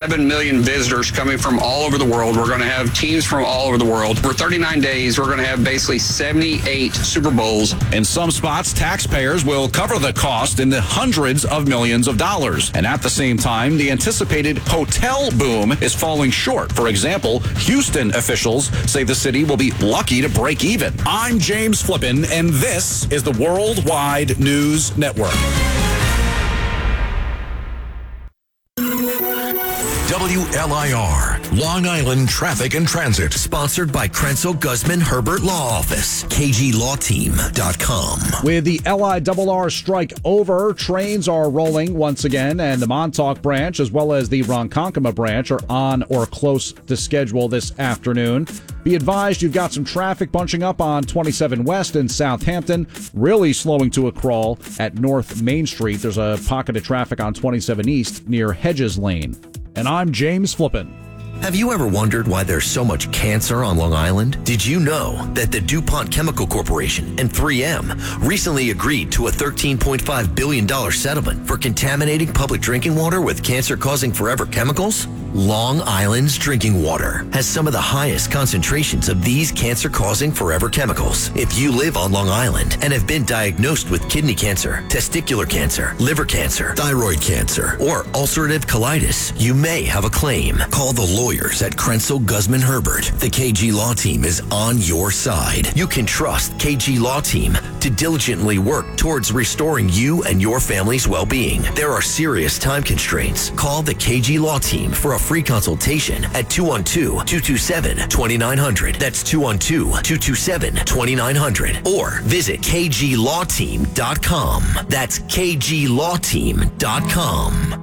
11 million visitors coming from all over the world. We're going to have teams from all over the world. For 39 days, we're going to have basically 78 Super Bowls. In some spots, taxpayers will cover the cost in the hundreds of millions of dollars. And at the same time, the anticipated hotel boom is falling short. For example, Houston officials say the city will be lucky to break even. I'm James Flippin, and this is the Worldwide News Network. WLIR, Long Island Traffic and Transit. Sponsored by Krenzel Guzman Herbert Law Office. KGLawTeam.com. With the LIRR strike over, trains are rolling once again, and the Montauk branch as well as the Ronkonkoma branch are on or close to schedule this afternoon. Be advised you've got some traffic bunching up on 27 West in Southampton, really slowing to a crawl at North Main Street. There's a pocket of traffic on 27 East near Hedges Lane. And I'm James Flippin. Have you ever wondered why there's so much cancer on Long Island? Did you know that the DuPont Chemical Corporation and 3M recently agreed to a $13.5 billion settlement for contaminating public drinking water with cancer-causing forever chemicals? Long Island's drinking water has some of the highest concentrations of these cancer-causing forever chemicals. If you live on Long Island and have been diagnosed with kidney cancer, testicular cancer, liver cancer, thyroid cancer, or ulcerative colitis, you may have a claim. Call the lawyers at Krenzel Guzman Herbert. The KG Law Team is on your side. You can trust KG Law Team to diligently work towards restoring you and your family's well-being. There are serious time constraints. Call the KG Law Team for a free consultation at 212-227-2900. That's 212-227-2900. Or visit kglawteam.com. That's kglawteam.com.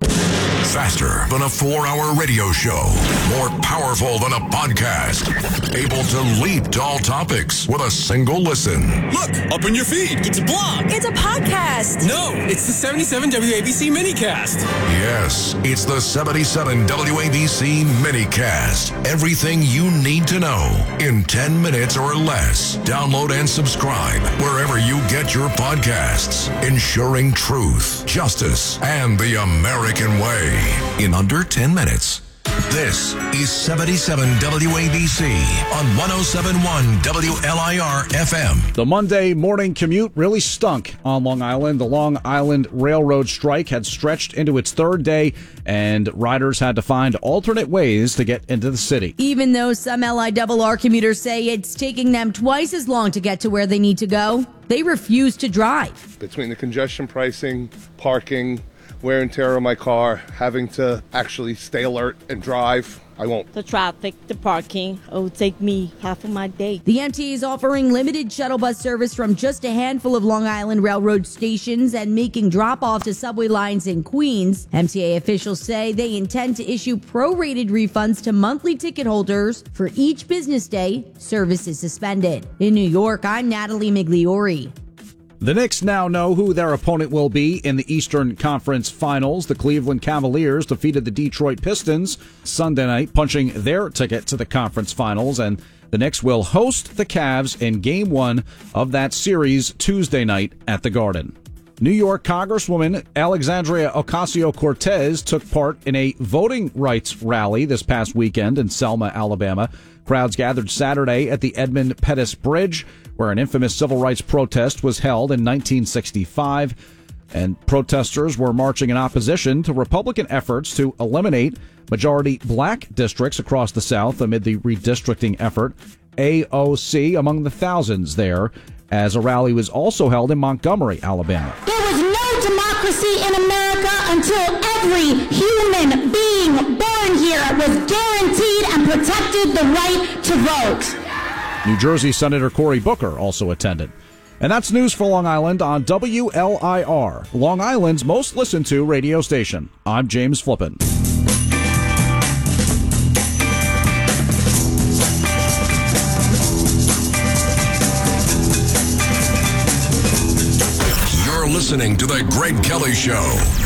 Faster than a 4-hour radio show. More powerful than a podcast. Able to leap to all topics with a single listen. Look, up in your feed. It's a blog. It's a podcast. No, it's the 77 WABC minicast. Yes, it's the 77 WABC minicast. Everything you need to know in 10 minutes or less. Download and subscribe wherever you get your podcasts. Ensuring truth, justice, and the American way in under 10 minutes. This is 77 WABC on 107.1 WLIR FM. The Monday morning commute really stunk on Long Island. The Long Island Railroad strike had stretched into its third day, and riders had to find alternate ways to get into the city. Even though some LIRR commuters say it's taking them twice as long to get to where they need to go, they refuse to drive. Between the congestion pricing, parking, wear and tear on my car, having to actually stay alert and drive, I won't. The traffic, the parking, it will take me half of my day. The MTA is offering limited shuttle bus service from just a handful of Long Island Railroad stations and making drop-off to subway lines in Queens. MTA officials say they intend to issue prorated refunds to monthly ticket holders for each business day service is suspended. In New York, I'm Natalie Migliori. The Knicks now know who their opponent will be in the Eastern Conference Finals. The Cleveland Cavaliers defeated the Detroit Pistons Sunday night, punching their ticket to the conference finals, and the Knicks will host the Cavs in Game 1 of that series Tuesday night at the Garden. New York Congresswoman Alexandria Ocasio-Cortez took part in a voting rights rally this past weekend in Selma, Alabama. Crowds gathered Saturday at the Edmund Pettus Bridge, where an infamous civil rights protest was held in 1965. And protesters were marching in opposition to Republican efforts to eliminate majority black districts across the South amid the redistricting effort. AOC among the thousands there, as a rally was also held in Montgomery, Alabama. There was no democracy in America until every human being born here was guaranteed and protected the right to vote. New Jersey Senator Cory Booker also attended. And that's news for Long Island on WLIR, Long Island's most listened to radio station. I'm James Flippin. Listening to The Greg Kelly Show.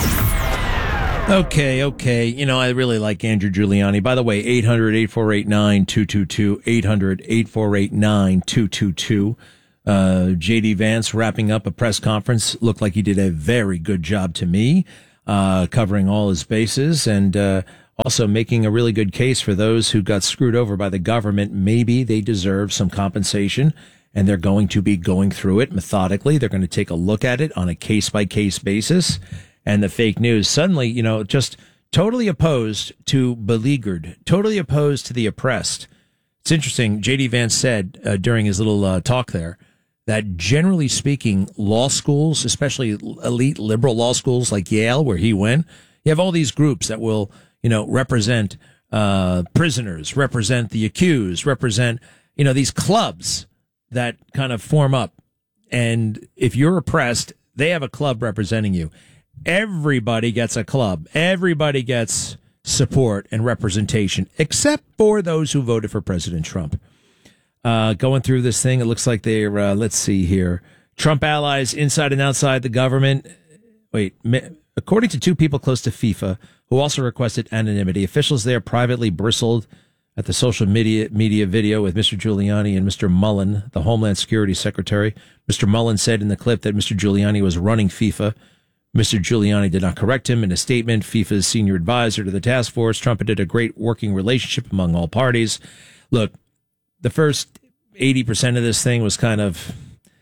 Okay. You know, I really like Andrew Giuliani. By the way, 800-848-9222, 800-848-9222. J.D. Vance wrapping up a press conference. Looked like he did a very good job to me, covering all his bases. And Also making a really good case for those who got screwed over by the government. Maybe they deserve some compensation, and they're going to be going through it methodically. They're going to take a look at it on a case-by-case basis. And the fake news, suddenly, just totally opposed to beleaguered, totally opposed to the oppressed. It's interesting. J.D. Vance said during his little talk there that generally speaking, law schools, especially elite liberal law schools like Yale, where he went, you have all these groups that will, represent prisoners, represent the accused, represent, these clubs that kind of form up. And if you're oppressed, they have a club representing you. Everybody gets a club. Everybody gets support and representation, except for those who voted for President Trump. Going through this thing, it looks like they're, let's see here, Trump allies inside and outside the government. According to two people close to FIFA, who also requested anonymity, officials there privately bristled at the social media video with Mr. Giuliani and Mr. Mullen, the Homeland Security Secretary. Mr. Mullen said in the clip that Mr. Giuliani was running FIFA. Mr. Giuliani did not correct him in a statement. FIFA's senior advisor to the task force trumpeted a great working relationship among all parties. Look, the first 80% of this thing was kind of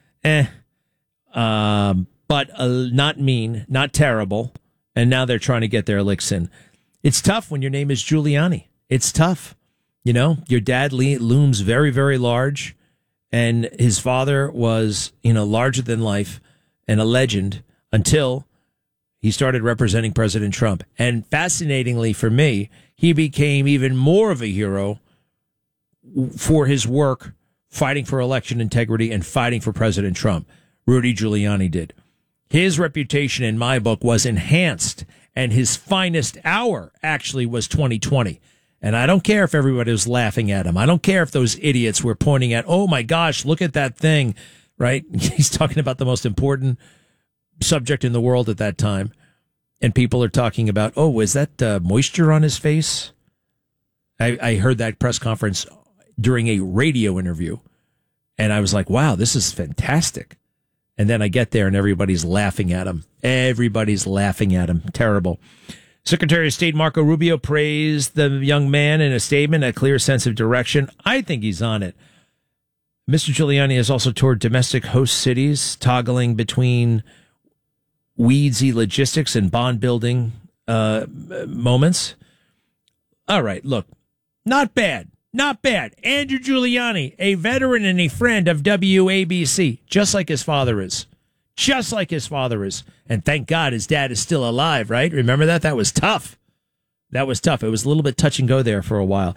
but not mean, not terrible. And now they're trying to get their licks in. It's tough when your name is Giuliani. It's tough. Your dad looms very, very large, and his father was, larger than life and a legend until he started representing President Trump. And fascinatingly for me, he became even more of a hero for his work fighting for election integrity and fighting for President Trump. Rudy Giuliani did. His reputation in my book was enhanced, and his finest hour actually was 2020. And I don't care if everybody was laughing at him. I don't care if those idiots were pointing at, oh my gosh, look at that thing, right? He's talking about the most important subject in the world at that time. And people are talking about, oh, is that moisture on his face? I heard that press conference during a radio interview, and I was like, wow, this is fantastic. And then I get there and everybody's laughing at him. Everybody's laughing at him. Terrible. Secretary of State Marco Rubio praised the young man in a statement, a clear sense of direction. I think he's on it. Mr. Giuliani has also toured domestic host cities, toggling between weedsy logistics and bond building moments. All right, look, not bad. Not bad. Andrew Giuliani, a veteran and a friend of WABC, just like his father is. Just like his father is. And thank God his dad is still alive, right? Remember that? That was tough. That was tough. It was a little bit touch and go there for a while.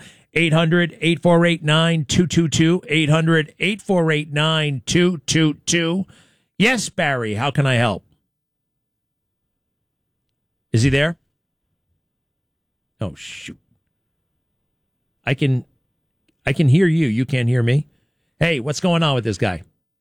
800-848-9222. 800-848-9222. Yes, Barry, how can I help? Is he there? Oh, shoot. I can hear you. You can't hear me. Hey, what's going on with this guy?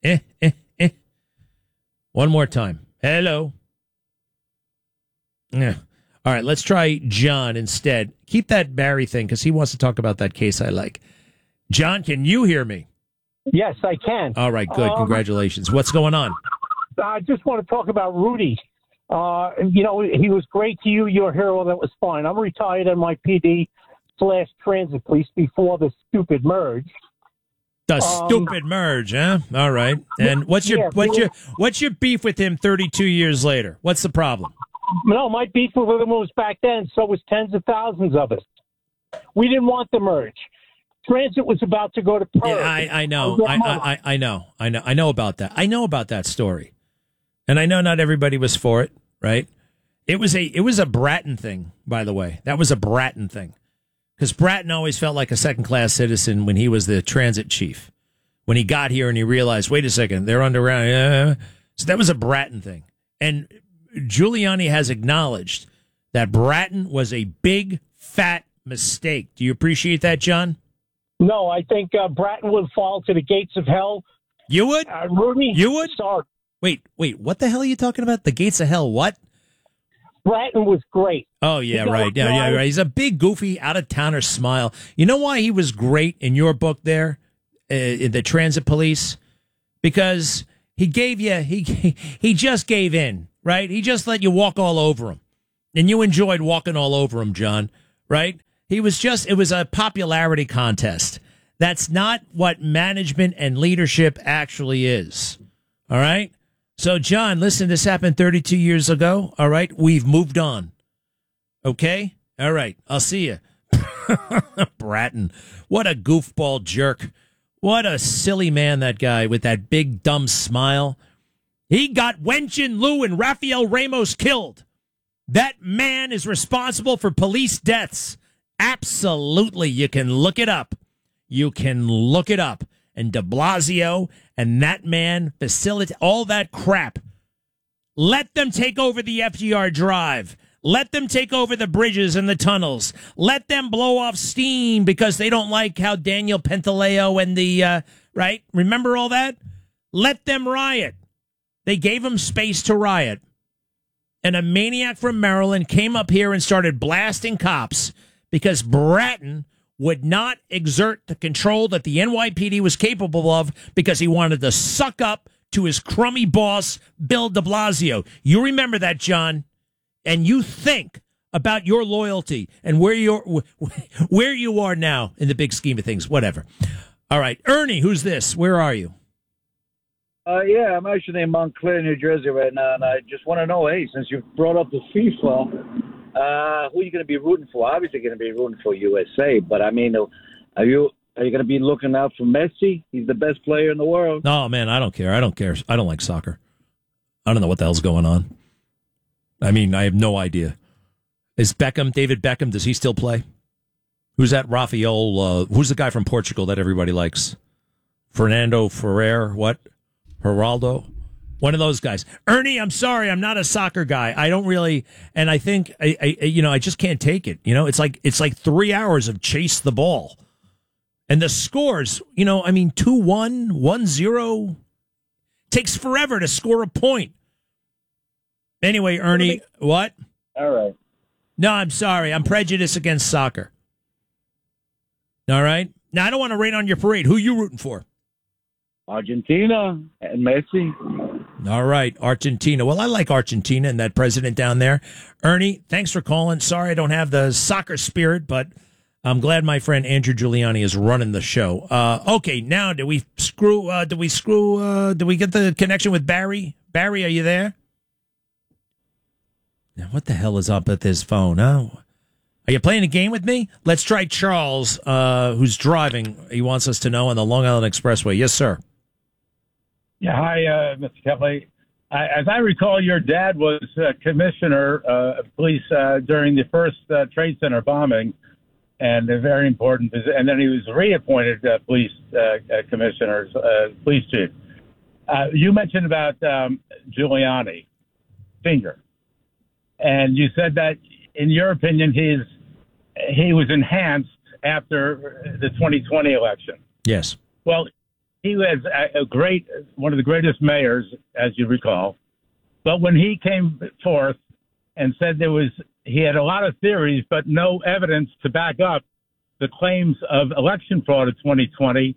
One more time. Hello. Yeah. All right, let's try John instead. Keep that Barry thing because he wants to talk about that case I like. John, can you hear me? Yes, I can. All right, good. Congratulations. What's going on? I just want to talk about Rudy. He was great to you. You're a hero. That was fine. I'm retired NYPD/transit police before the stupid merge. The stupid merge, huh? All right. And what's your beef with him 32 years later? What's the problem? No, my beef with him was back then. So was tens of thousands of us. We didn't want the merge. Transit was about to go to purge. Yeah, I know. I know about that. I know about that story. And I know not everybody was for it, right? It was a Bratton thing, by the way. That was a Bratton thing. Because Bratton always felt like a second-class citizen when he was the transit chief. When he got here and he realized, wait a second, they're underground. So that was a Bratton thing. And Giuliani has acknowledged that Bratton was a big, fat mistake. Do you appreciate that, John? No, I think Bratton would fall to the gates of hell. You would? Rudy? You would? Sorry. Wait, what the hell are you talking about? The gates of hell, what? Bratton was great. Oh, yeah, right. Yeah, right. He's a big, goofy, out-of-towner smile. You know why he was great in your book there, in the transit police? Because he gave you, he just gave in, right? He just let you walk all over him. And you enjoyed walking all over him, John. right? It was a popularity contest. That's not what management and leadership actually is. All right? So, John, listen, this happened 32 years ago. All right? We've moved on. Okay? All right. I'll see you. Bratton. What a goofball jerk. What a silly man, that guy with that big, dumb smile. He got Wenchin Liu and Rafael Ramos killed. That man is responsible for police deaths. Absolutely. You can look it up. You can look it up. And de Blasio and that man facilitate all that crap. Let them take over the FDR Drive. Let them take over the bridges and the tunnels. Let them blow off steam because they don't like how Daniel Pantaleo and the, right? Remember all that? Let them riot. They gave them space to riot. And a maniac from Maryland came up here and started blasting cops because Bratton would not exert the control that the NYPD was capable of because he wanted to suck up to his crummy boss, Bill de Blasio. You remember that, John, and you think about your loyalty and where you are now in the big scheme of things. Whatever. All right, Ernie, who's this? Where are you? Yeah, I'm actually in Montclair, New Jersey right now, and I just want to know, hey, since you brought up the FIFA, who are you going to be rooting for? Obviously going to be rooting for USA, but I mean, are you going to be looking out for Messi? He's the best player in the world. No, man, I don't care. I don't like soccer. I don't know what the hell's going on. I mean, I have no idea. Is David Beckham, does he still play? Who's that Rafael? Who's the guy from Portugal that everybody likes? Fernando Ferrer, what? Geraldo? One of those guys. Ernie, I'm sorry, I'm not a soccer guy. I don't really, and I think, I just can't take it. You know, it's like 3 hours of chase the ball. And the scores, 2-1, 1-0. Takes forever to score a point. Anyway, Ernie, what? All right. No, I'm sorry. I'm prejudiced against soccer. All right? Now, I don't want to rain on your parade. Who are you rooting for? Argentina and Messi. All right, Argentina. Well, I like Argentina and that president down there. Ernie, thanks for calling. Sorry I don't have the soccer spirit, but I'm glad my friend Andrew Giuliani is running the show. Okay, now do we get the connection with Barry? Barry, are you there? Now, what the hell is up with this phone? Oh, are you playing a game with me? Let's try Charles, who's driving. He wants us to know on the Long Island Expressway. Yes, sir. Yeah, hi, Mr. Kelly. As I recall, your dad was commissioner of police during the first Trade Center bombing, and a very important. And then he was reappointed police commissioner, police chief. You mentioned about Giuliani, Senior, and you said that, in your opinion, he was enhanced after the 2020 election. Yes. Well, he was one of the greatest mayors, as you recall. But when he came forth and said he had a lot of theories, but no evidence to back up the claims of election fraud of 2020,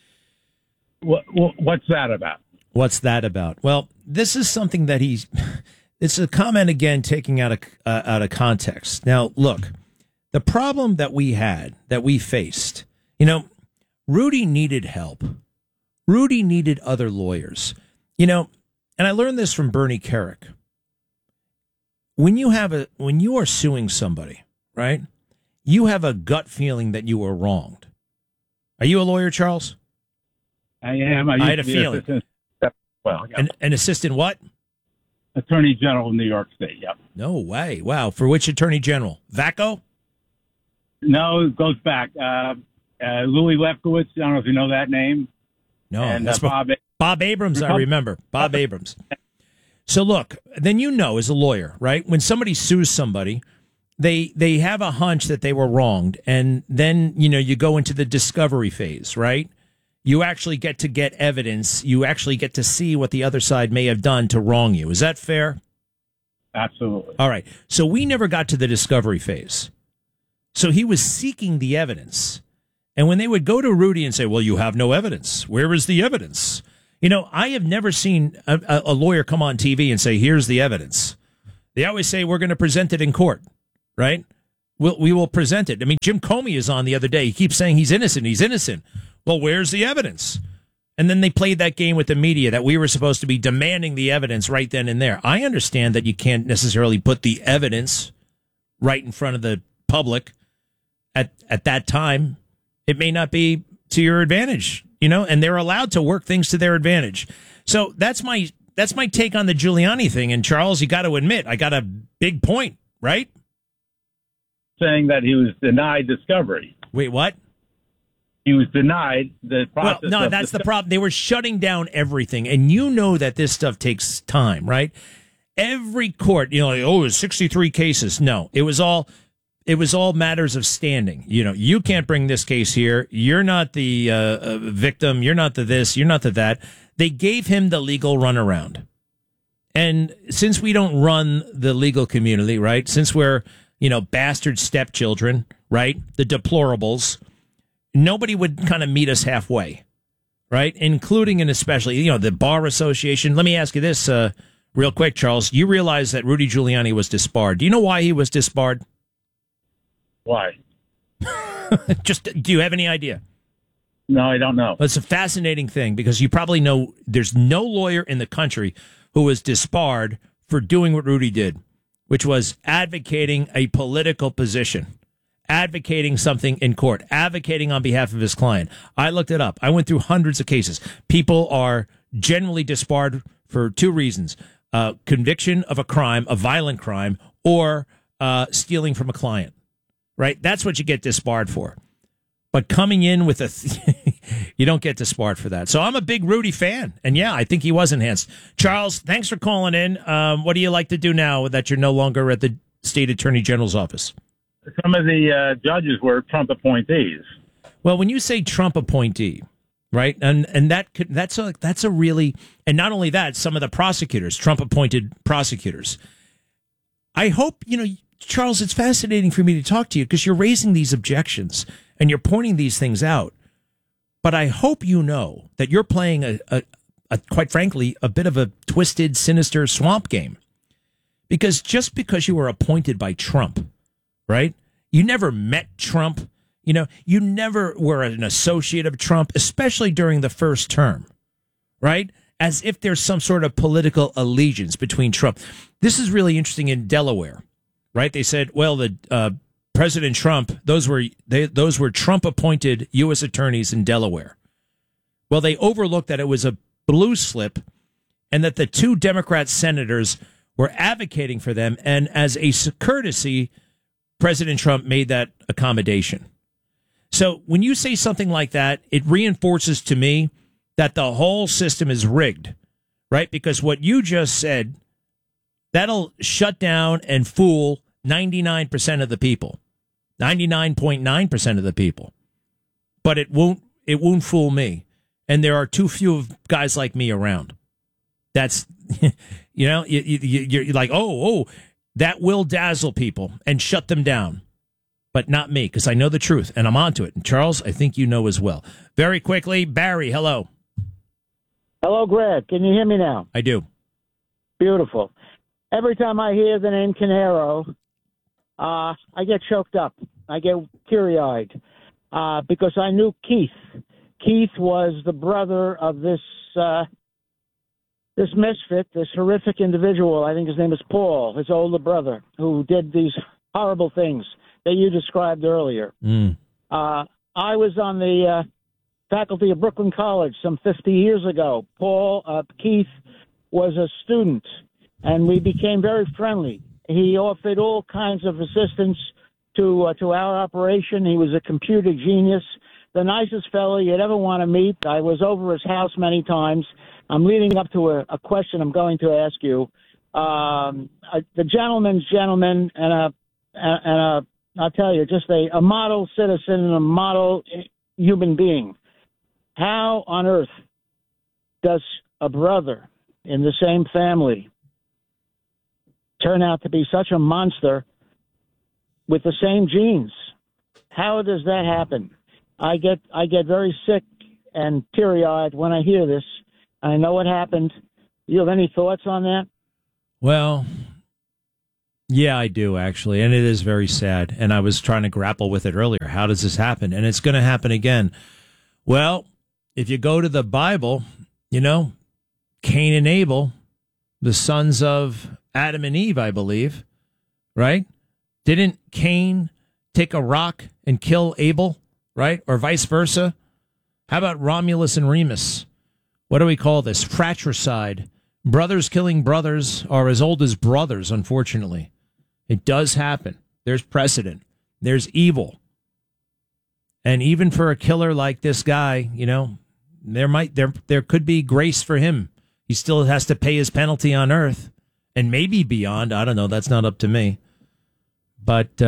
what's that about? What's that about? Well, this is something that it's a comment, again, taking out of context. Now, look, the problem that we faced, Rudy needed help. Rudy needed other lawyers, and I learned this from Bernie Kerik. When you are suing somebody, right, you have a gut feeling that you were wronged. Are you a lawyer, Charles? I am. I had a feeling. Well, yeah. An assistant what? Attorney General of New York State, yeah. No way. Wow. For which Attorney General? Vacco? No, it goes back. Louis Lefkowitz, I don't know if you know that name. No, and that's Bob Abrams, I remember. Bob Abrams. So look, then as a lawyer, right? When somebody sues somebody, they have a hunch that they were wronged, and then, you go into the discovery phase, right? You actually get evidence. You actually get to see what the other side may have done to wrong you. Is that fair? Absolutely. All right. So we never got to the discovery phase. So he was seeking the evidence. And when they would go to Rudy and say, well, you have no evidence. Where is the evidence? I have never seen a lawyer come on TV and say, here's the evidence. They always say, we're going to present it in court, right? we will present it. I mean, Jim Comey is on the other day. He keeps saying he's innocent. He's innocent. Well, where's the evidence? And then they played that game with the media that we were supposed to be demanding the evidence right then and there. I understand that you can't necessarily put the evidence right in front of the public at that time. It may not be to your advantage, and they're allowed to work things to their advantage. So that's my take on the Giuliani thing. And Charles, you got to admit, I got a big point, right? Saying that he was denied discovery. Wait, what? He was denied the process. Well, no, that's the problem. They were shutting down everything. And you know that this stuff takes time, right? Every court, it was 63 cases. No, it was all matters of standing. You can't bring this case here. You're not the victim. You're not the this. You're not the that. They gave him the legal runaround. And since we don't run the legal community, right? Since we're, bastard stepchildren, right? The deplorables. Nobody would kind of meet us halfway, right? Including and especially, the Bar Association. Let me ask you this real quick, Charles. You realize that Rudy Giuliani was disbarred. Do you know why he was disbarred? Why? Do you have any idea? No, I don't know. Well, it's a fascinating thing because you probably know there's no lawyer in the country who was disbarred for doing what Rudy did, which was advocating a political position. Advocating something in court, advocating on behalf of his client. I looked it up. I went through hundreds of cases. People are generally disbarred for two reasons. Conviction of a crime, a violent crime, or stealing from a client, right? That's what you get disbarred for. But coming in with you don't get disbarred for that. So I'm a big Rudy fan. And yeah, I think he was enhanced. Charles, thanks for calling in. What do you like to do now that you're no longer at the state attorney general's office? Some of the judges were Trump appointees. Well, when you say Trump appointee, right, and that's a really, and not only that, some of the prosecutors, Trump appointed prosecutors. I hope, Charles, it's fascinating for me to talk to you because you're raising these objections and you're pointing these things out. But I hope you know that you're playing a quite frankly, a bit of a twisted, sinister swamp game. Because just because you were appointed by Trump, right? You never met Trump. You never were an associate of Trump, especially during the first term, right? As if there's some sort of political allegiance between Trump. This is really interesting in Delaware, right? They said, well, the President Trump, those were Trump-appointed U.S. attorneys in Delaware. Well, they overlooked that it was a blue slip and that the two Democrat senators were advocating for them, and as a courtesy, President Trump made that accommodation. So when you say something like that, it reinforces to me that the whole system is rigged, right? Because what you just said, that'll shut down and fool 99% of the people, 99.9% of the people. But it won't fool me. And there are too few guys like me around. That's, you're like, oh, that will dazzle people and shut them down. But not me, because I know the truth, and I'm onto it. And Charles, I think you know as well. Very quickly, Barry, hello. Hello, Greg. Can you hear me now? I do. Beautiful. Every time I hear the name Canero, I get choked up. I get teary-eyed because I knew Keith. Keith was the brother of this misfit, this horrific individual. I think his name is Paul, his older brother, who did these horrible things that you described earlier. I was on the faculty of Brooklyn College some 50 years ago. Keith was a student, and we became very friendly. He offered all kinds of assistance to our operation. He was a computer genius, the nicest fellow you'd ever want to meet. I was over his house many times. I'm leading up to a question I'm going to ask you. The gentleman's gentleman and I'll tell you, just a model citizen and a model human being. How on earth does a brother in the same family turn out to be such a monster with the same genes? How does that happen? I get very sick and teary-eyed when I hear this. I know what happened. Do you have any thoughts on that? Well, Yeah, I do, actually. And it is very sad. And I was trying to grapple with it earlier. How does this happen? And it's going to happen again. Well, if you go to the Bible, you know, Cain and Abel, the sons of Adam and Eve, I believe, right? Didn't Cain take a rock and kill Abel, right? Or vice versa? How about Romulus and Remus? What do we call this? Fratricide. Brothers killing brothers are as old as brothers, unfortunately. It does happen. There's precedent. There's evil. And even for a killer like this guy, you know, there could be grace for him. He still has to pay his penalty on earth and maybe beyond. I don't know. That's not up to me. But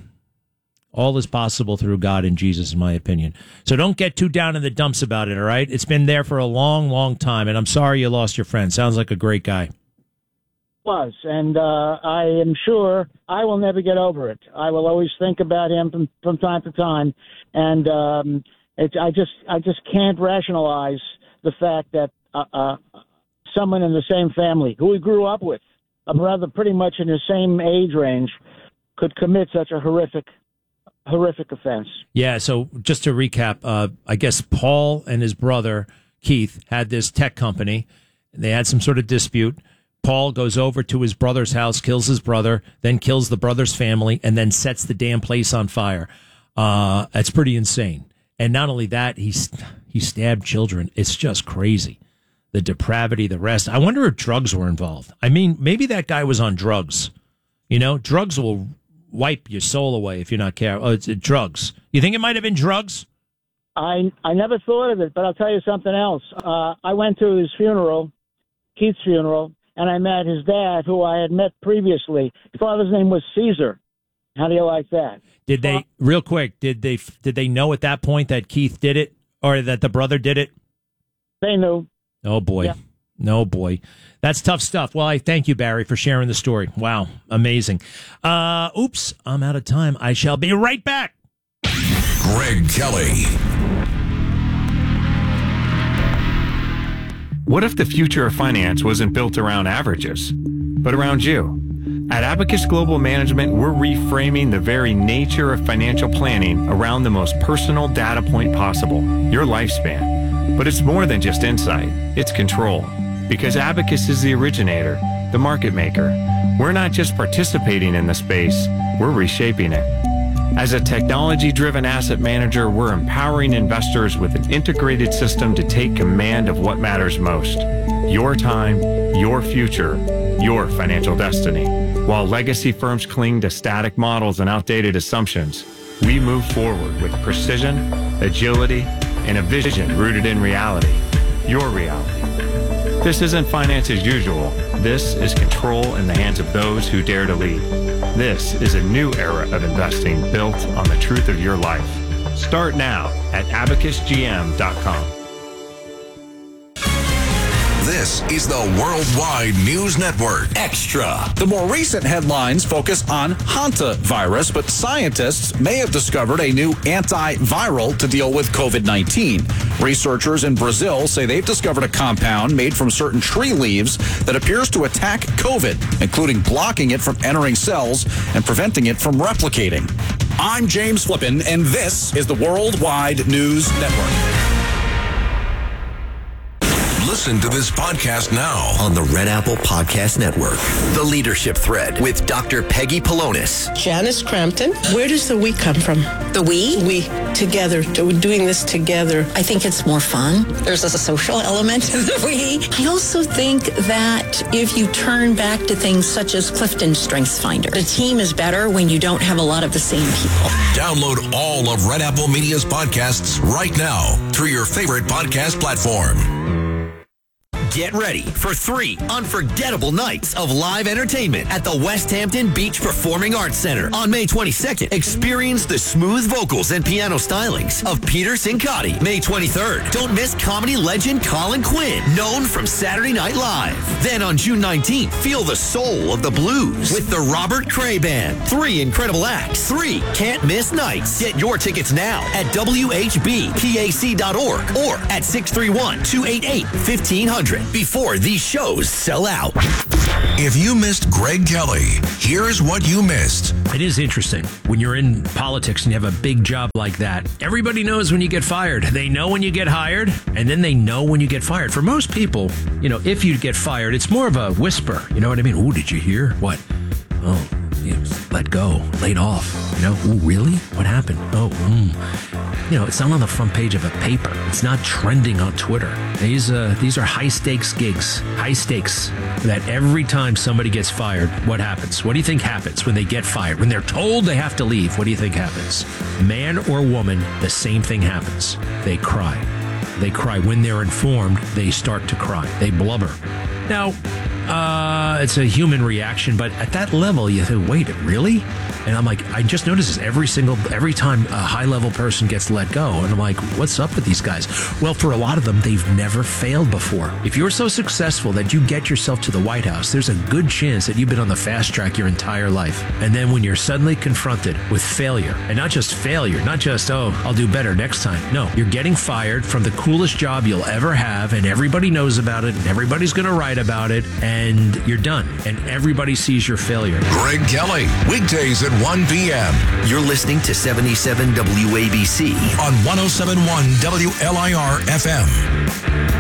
all is possible through God and Jesus, in my opinion. So don't get too down in the dumps about it, all right? It's been there for a long, long time, and I'm sorry you lost your friend. Sounds like a great guy. Was, and I am sure I will never get over it. I will always think about him from time to time, and I just can't rationalize the fact that someone in the same family who we grew up with, a brother pretty much in the same age range, could commit such a horrific offense. Yeah, so just to recap, I guess Paul and his brother, Keith, had this tech company. They had some sort of dispute. Paul goes over to his brother's house, kills his brother, then kills the brother's family, and then sets the damn place on fire. That's pretty insane. And not only that, he stabbed children. It's just crazy. The depravity, the rest. I wonder if drugs were involved. I mean, maybe that guy was on drugs. You know, drugs will wipe your soul away if you're not careful. Oh, it's drugs. You think it might have been drugs? I never thought of it, but I'll tell you something else. I went to his funeral, Keith's funeral, and I met his dad, who I had met previously. His father's name was Caesar. How do you like that? Did they, real quick, did they know at that point that Keith did it, or that the brother did it? They knew. Oh, boy. Yeah. No, boy. That's tough stuff. Well, I thank you, Barry, for sharing the story. Wow. Amazing. Oops, I'm out of time. I shall be right back. Greg Kelly. What if the future of finance wasn't built around averages, but around you? At Abacus Global Management, we're reframing the very nature of financial planning around the most personal data point possible, your lifespan. But it's more than just insight, it's control. Because Abacus is the originator, the market maker. We're not just participating in the space, we're reshaping it. As a technology-driven asset manager, we're empowering investors with an integrated system to take command of what matters most. Your time, your future, your financial destiny. While legacy firms cling to static models and outdated assumptions, we move forward with precision, agility, and a vision rooted in reality. Your reality. This isn't finance as usual. This is control in the hands of those who dare to lead. This is a new era of investing built on the truth of your life. Start now at abacusgm.com. This is the Worldwide News Network. Extra. The more recent headlines focus on hantavirus, but scientists may have discovered a new antiviral to deal with COVID-19. Researchers in Brazil say they've discovered a compound made from certain tree leaves that appears to attack COVID, including blocking it from entering cells and preventing it from replicating. I'm James Flippin, and this is the Worldwide News Network. Listen to this podcast now on the Red Apple Podcast Network. The Leadership Thread with Dr. Peggy Polonis. Janice Crampton. Where does the we come from? The we? We. Together. Doing this together. I think it's more fun. There's a social element to the we. I also think that if you turn back to things such as Clifton StrengthsFinder, the team is better when you don't have a lot of the same people. Download all of Red Apple Media's podcasts right now through your favorite podcast platform. Get ready for 3 unforgettable nights of live entertainment at the West Hampton Beach Performing Arts Center on May 22nd. Experience the smooth vocals and piano stylings of Peter Sincotti. May 23rd, don't miss comedy legend Colin Quinn, known from Saturday Night Live. Then on June 19th, feel the soul of the blues with the Robert Cray Band. 3 incredible acts, 3 can't miss nights. Get your tickets now at WHBPAC.org or at 631-288-1500. Before these shows sell out. If you missed Greg Kelly, here's what you missed. It is interesting when you're in politics and you have a big job like that. Everybody knows when you get fired. They know when you get hired, and then they know when you get fired. For most people, if you get fired, it's more of a whisper. You know what I mean? Oh, did you hear? What? Oh, let go, laid off. Oh, really? What happened? Oh, it's not on the front page of a paper. It's not trending on Twitter. These are high stakes gigs, high stakes. That every time somebody gets fired, what happens? What do you think happens when they get fired? When they're told they have to leave, what do you think happens? Man or woman, the same thing happens. They cry. They cry. When they're informed, they start to cry. They blubber. Now, it's a human reaction, but at that level, you think, wait, really? And I'm like, I just noticed this every time a high-level person gets let go. And I'm like, what's up with these guys? Well, for a lot of them, they've never failed before. If you're so successful that you get yourself to the White House, there's a good chance that you've been on the fast track your entire life. And then when you're suddenly confronted with failure, and not just failure, not just, I'll do better next time. No, you're getting fired from the coolest job you'll ever have, and everybody knows about it, and everybody's going to write about it, and you're done. And everybody sees your failure. Greg Kelly, weekdays at 1 p.m. You're listening to 77 WABC on 107.1 WLIR FM.